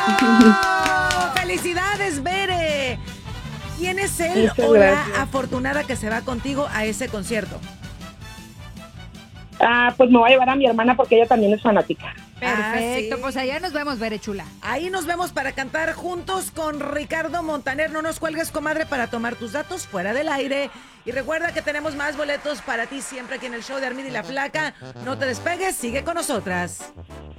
¡Felicidades, Bere! ¿Quién es él Muchas o la gracias. afortunada que se va contigo a ese concierto? Pues me voy a llevar a mi hermana porque ella también es fanática. Perfecto, sí. pues allá nos vemos, Bere chula. Ahí nos vemos para cantar juntos con Ricardo Montaner. No nos cuelgues, comadre, para tomar tus datos fuera del aire. Y recuerda que tenemos más boletos para ti siempre aquí en el show de Armida y la Flaca. No te despegues, sigue con nosotras.